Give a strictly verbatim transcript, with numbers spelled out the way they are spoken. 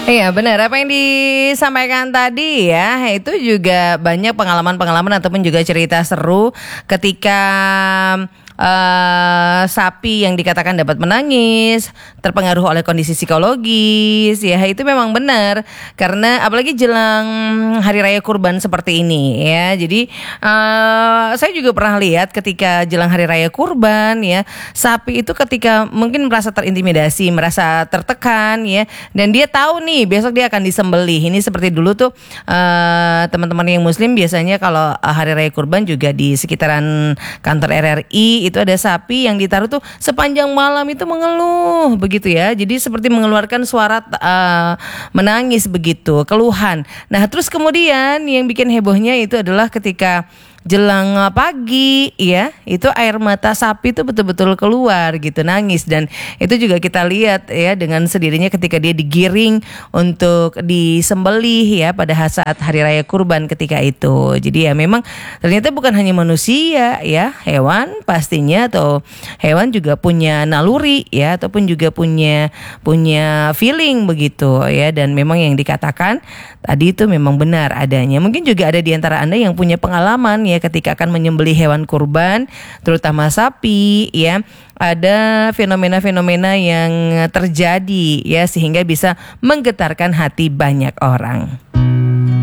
Iya benar, apa yang disampaikan tadi ya, itu juga banyak pengalaman-pengalaman ataupun juga cerita seru ketika uh, sapi yang dikatakan dapat menangis, terpengaruh oleh kondisi psikologis, ya itu memang benar. Karena apalagi jelang hari raya kurban seperti ini ya, jadi uh, saya juga pernah lihat ketika jelang hari raya kurban ya, sapi itu ketika mungkin merasa terintimidasi, merasa tertekan ya, dan dia tahu nih besok dia akan disembelih. Ini seperti dulu tuh uh, teman-teman yang muslim biasanya kalau uh, hari raya kurban juga di sekitaran kantor R R I itu ada sapi yang ditaruh tuh sepanjang malam itu mengeluh begitu ya. Jadi seperti mengeluarkan suara uh, menangis begitu, keluhan. Nah, terus kemudian yang bikin hebohnya itu adalah ketika jelang pagi ya, itu air mata sapi itu betul-betul keluar gitu, nangis. Dan itu juga kita lihat ya dengan sendirinya ketika dia digiring untuk disembelih ya pada saat hari raya kurban ketika itu. Jadi ya memang ternyata bukan hanya manusia ya, hewan pastinya atau hewan juga punya naluri ya, ataupun juga punya punya feeling begitu ya. Dan memang yang dikatakan tadi itu memang benar adanya. Mungkin juga ada di antara Anda yang punya pengalaman ya ketika akan menyembelih hewan kurban, terutama sapi ya, ada fenomena-fenomena yang terjadi ya sehingga bisa menggetarkan hati banyak orang.